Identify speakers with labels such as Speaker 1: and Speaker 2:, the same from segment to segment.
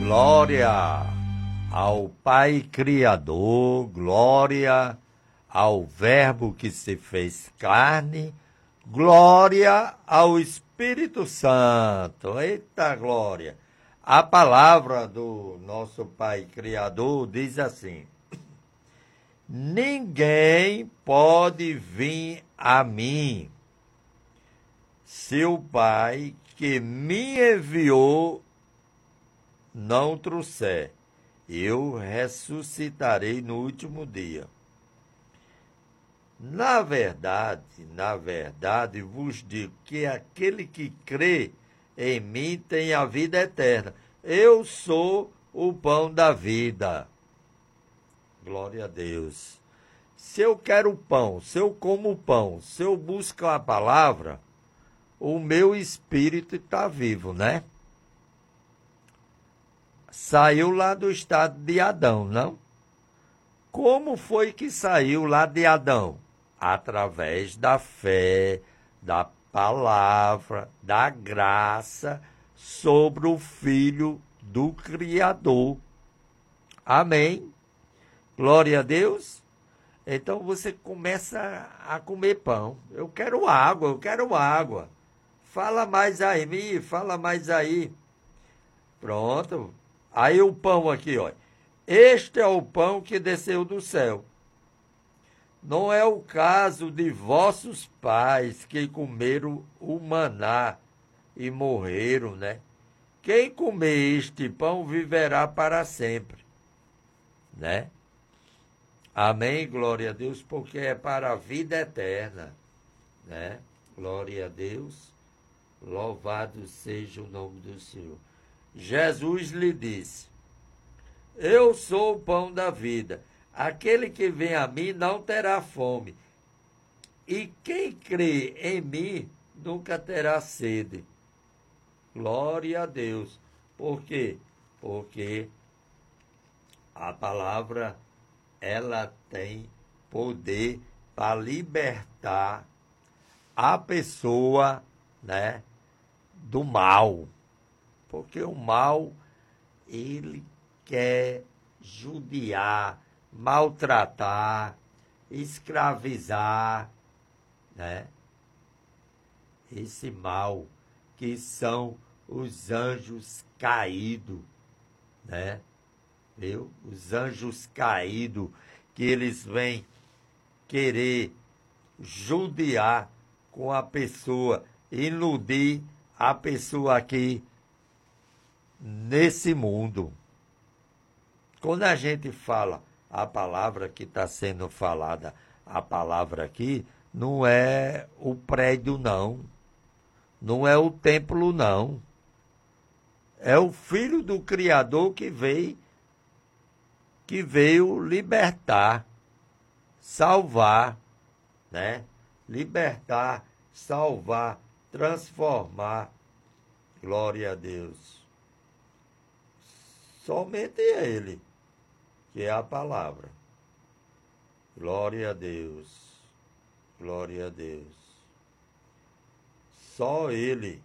Speaker 1: Glória ao Pai Criador, glória ao Verbo que se fez carne, glória ao Espírito Santo. Eita glória! A palavra do nosso Pai Criador diz assim: ninguém pode vir a mim se o Pai que me enviou não trouxer. Eu ressuscitarei no último dia. Na verdade, vos digo que aquele que crê em mim tem a vida eterna. Eu sou o pão da vida. Glória a Deus. Se eu quero pão, se eu como pão, se eu busco a palavra, o meu espírito está vivo, né? Saiu lá do estado de Adão, não? Como foi que saiu lá de Adão? Através da fé, da palavra, da graça sobre o Filho do Criador. Amém? Glória a Deus. Então você começa a comer pão. Eu quero água, eu quero água. Fala mais aí, fala mais aí. Pronto. Aí o pão aqui, ó. Este é o pão que desceu do céu. Não é o caso de vossos pais que comeram o maná e morreram, né? Quem comer este pão viverá para sempre, né? Amém, glória a Deus, porque é para a vida eterna, né? Glória a Deus, louvado seja o nome do Senhor. Jesus lhe disse: eu sou o pão da vida. Aquele que vem a mim não terá fome. E quem crê em mim nunca terá sede. Glória a Deus. Por quê? Porque a palavra, ela tem poder para libertar a pessoa, né, do mal. Porque o mal, ele quer judiar, maltratar, escravizar, né? Esse mal que são os anjos caídos, né? Viu? Os anjos caídos, que eles vêm querer judiar com a pessoa, iludir a pessoa aqui nesse mundo. Quando a gente fala a palavra que está sendo falada, a palavra aqui, não é o prédio, não. Não é o templo, não. É o Filho do Criador que veio libertar, salvar, né? Libertar, salvar, transformar. Glória a Deus. Somente Ele, que é a palavra. Glória a Deus. Glória a Deus. Só Ele.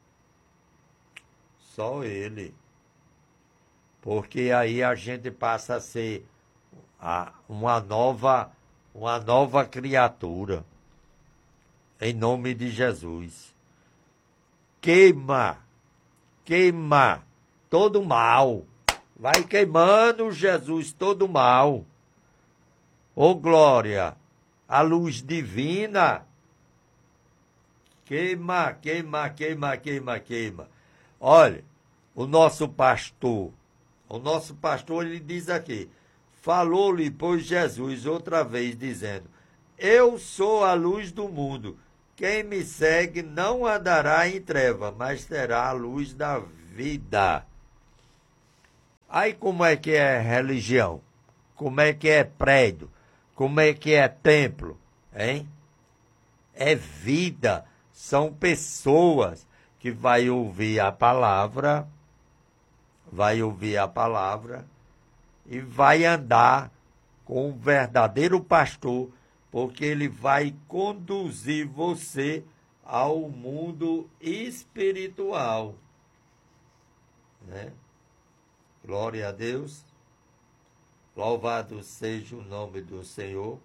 Speaker 1: Só Ele. Porque aí a gente passa a ser uma nova criatura. Em nome de Jesus. Queima todo mal. Vai queimando, Jesus, todo mal. Ô glória, a luz divina. Queima. Olha, o nosso pastor, ele diz aqui: falou-lhe, pois, Jesus outra vez, dizendo: eu sou a luz do mundo. Quem me segue não andará em treva, mas terá a luz da vida. Aí como é que é religião? Como é que é prédio? Como é que é templo? Hein? É vida. São pessoas que vai ouvir a palavra e vai andar com o verdadeiro pastor, porque ele vai conduzir você ao mundo espiritual, né? Glória a Deus. Louvado seja o nome do Senhor.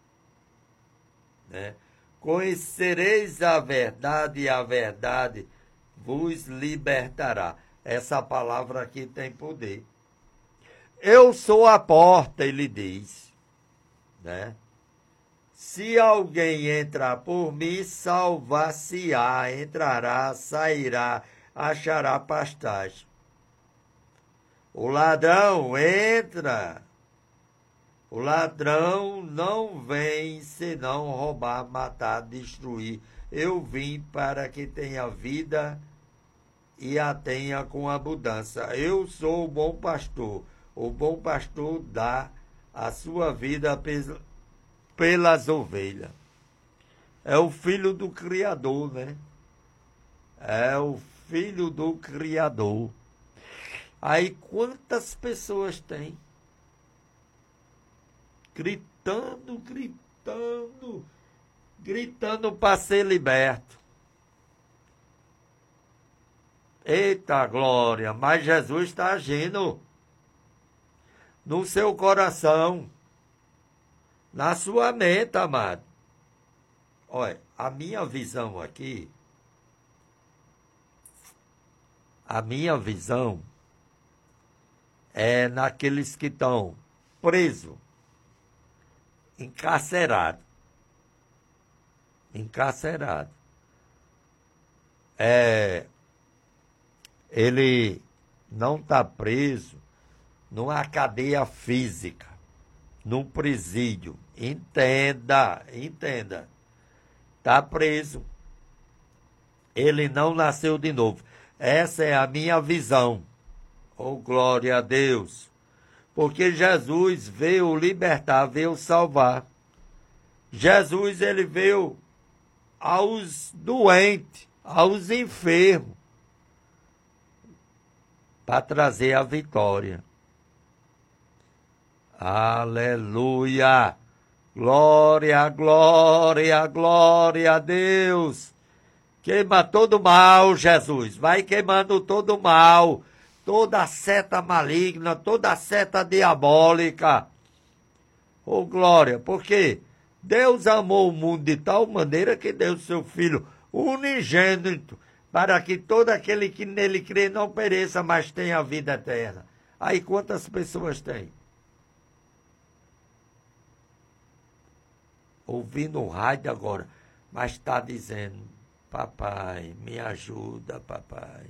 Speaker 1: Né? Conhecereis a verdade e a verdade vos libertará. Essa palavra aqui tem poder. Eu sou a porta, ele diz. Né? Se alguém entrar por mim, salvar-se-á, entrará, sairá, achará pastagem. O ladrão entra. O ladrão não vem senão roubar, matar, destruir. Eu vim para que tenha vida e a tenha com abundância. Eu sou o bom pastor. O bom pastor dá a sua vida pelas ovelhas. É o filho do Criador, né? É o filho do Criador. Aí quantas pessoas tem? Gritando, gritando, gritando para ser liberto. Eita glória, mas Jesus está agindo no seu coração, na sua mente, amado. Olha, a minha visão aqui, é naqueles que estão presos, encarcerado. Ele não está preso numa cadeia física, num presídio. Entenda. Está preso. Ele não nasceu de novo. Essa é a minha visão. Oh, glória a Deus. Porque Jesus veio libertar, veio salvar. Jesus, ele veio aos doentes, aos enfermos, para trazer a vitória. Aleluia! Glória, glória, glória a Deus! Queima todo mal, Jesus. Vai queimando todo mal, toda seta maligna, toda seta diabólica. Oh, glória! Porque Deus amou o mundo de tal maneira que deu seu Filho unigênito, para que todo aquele que nele crê não pereça, mas tenha a vida eterna. Aí quantas pessoas tem? Ouvindo o rádio agora, mas está dizendo: papai, me ajuda, papai.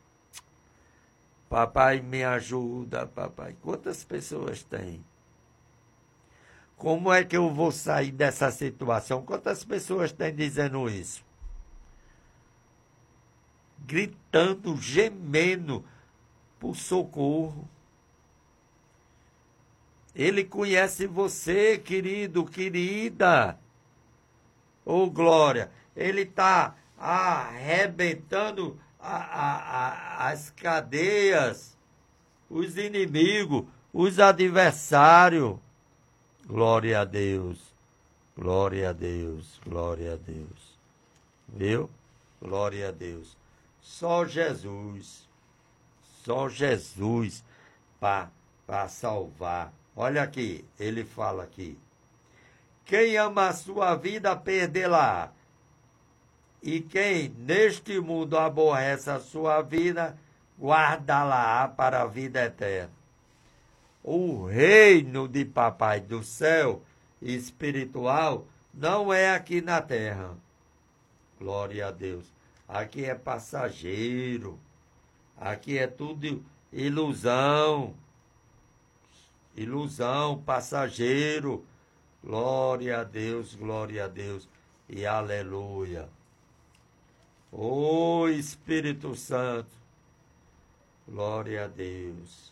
Speaker 1: Papai, me ajuda, papai. Quantas pessoas tem? Como é que eu vou sair dessa situação? Quantas pessoas têm dizendo isso? Gritando, gemendo por socorro. Ele conhece você, querido, querida. Oh, glória. Ele está arrebentando as cadeias, os inimigos, os adversários. Glória a Deus, glória a Deus, glória a Deus. Viu? Glória a Deus. Só Jesus para salvar. Olha aqui, ele fala aqui. Quem ama a sua vida, perdê-la. E quem neste mundo aborrece a sua vida, guarda-la para a vida eterna. O reino de Papai do céu espiritual não é aqui na terra. Glória a Deus. Aqui é passageiro. Aqui é tudo ilusão. Ilusão, passageiro. Glória a Deus e aleluia. Ô Espírito Santo, glória a Deus.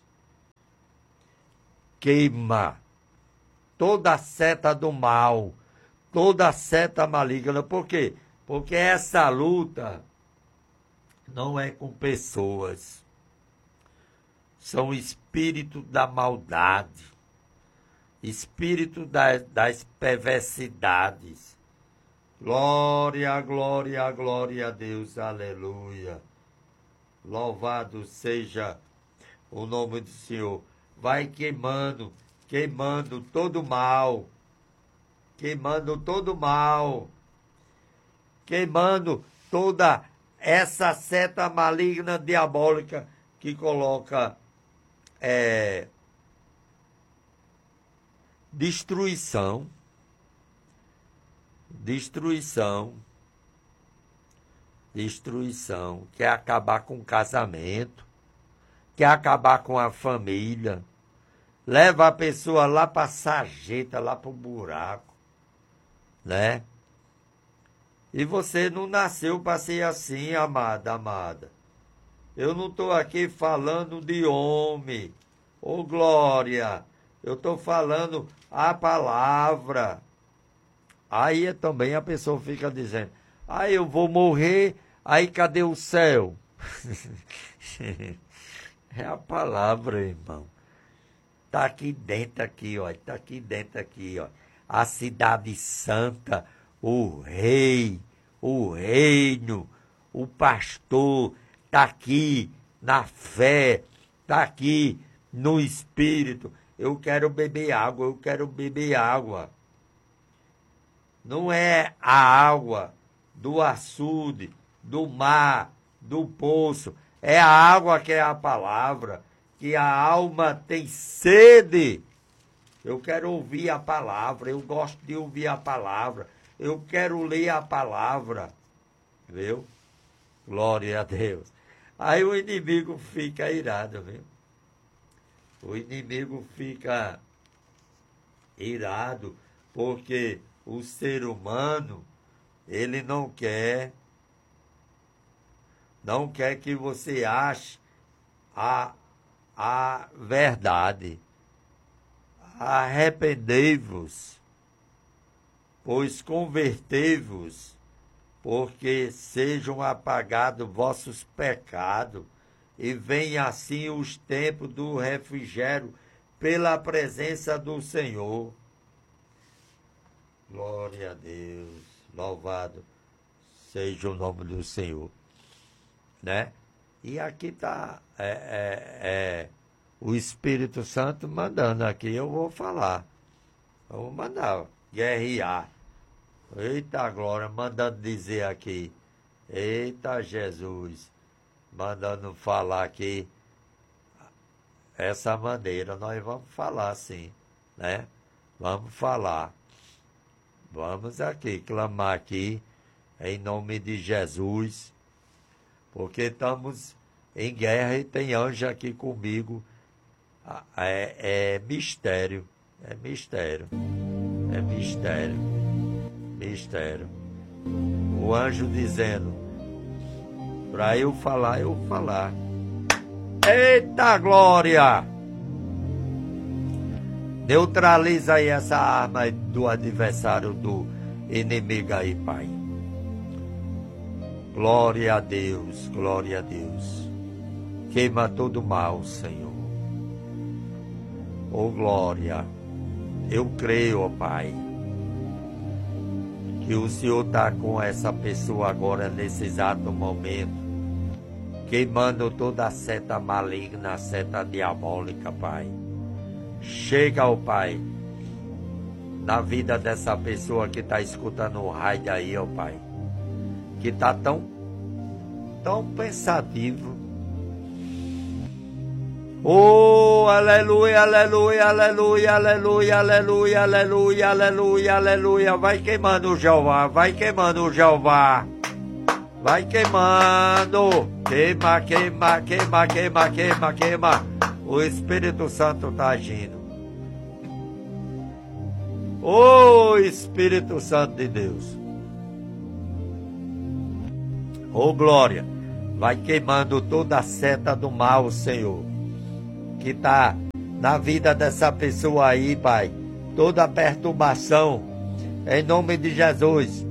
Speaker 1: Queima toda a seta do mal, toda a seta maligna. Por quê? Porque essa luta não é com pessoas. São espíritos da maldade, espírito das perversidades. Glória, glória, glória a Deus, aleluia. Louvado seja o nome do Senhor. Vai queimando, queimando todo mal, queimando todo mal, queimando toda essa seta maligna, diabólica, que coloca destruição, quer acabar com o casamento, quer acabar com a família, leva a pessoa lá para a sarjeta, lá para o buraco, né? E você não nasceu para ser assim, amada. Eu não estou aqui falando de homem, ô glória, eu estou falando a palavra. Aí também a pessoa fica dizendo, eu vou morrer, aí cadê o céu? É a palavra, irmão. Está aqui dentro, está aqui dentro, ó. A cidade santa, o rei, o reino, o pastor, está aqui na fé, está aqui no espírito. Eu quero beber água, Não é a água do açude, do mar, do poço. É a água que é a palavra, que a alma tem sede. Eu quero ouvir a palavra, eu gosto de ouvir a palavra. Eu quero ler a palavra, viu? Glória a Deus. Aí o inimigo fica irado, viu? O inimigo fica irado, porque o ser humano, ele não quer que você ache a verdade. Arrependei-vos, pois convertei-vos, porque sejam apagados vossos pecados, e venham assim os tempos do refrigério pela presença do Senhor. Glória a Deus, louvado seja o nome do Senhor, né? E aqui está o Espírito Santo mandando aqui, eu vou falar. Eu vou mandar, guerrear. Eita glória, mandando dizer aqui. Eita Jesus, mandando falar aqui. Essa maneira, nós vamos falar assim, né? Vamos falar. Vamos aqui, clamar aqui, em nome de Jesus. Porque estamos em guerra e tem anjo aqui comigo. É mistério. O anjo dizendo, para eu falar, Eita glória! Neutraliza aí essa arma do adversário, do inimigo aí, Pai. Glória a Deus, glória a Deus. Queima todo o mal, Senhor. Oh glória, eu creio, ó Pai, que o Senhor está com essa pessoa agora, nesse exato momento, queimando toda a seta maligna, a seta diabólica, Pai. Chega, ó Pai, na vida dessa pessoa que está escutando o raio aí, ó Pai, que está tão pensativo. Oh, aleluia, aleluia, aleluia, aleluia, aleluia, aleluia, aleluia, aleluia. Vai queimando, Jeová, vai queimando, Jeová. Vai queimando. Queima, queima, queima, queima, queima, queima. O Espírito Santo está agindo. Oh, Espírito Santo de Deus. Oh, glória. Vai queimando toda a seta do mal, Senhor, que está na vida dessa pessoa aí, Pai. Toda perturbação, em nome de Jesus.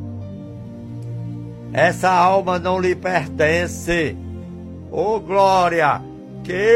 Speaker 1: Essa alma não lhe pertence. Oh, glória! Que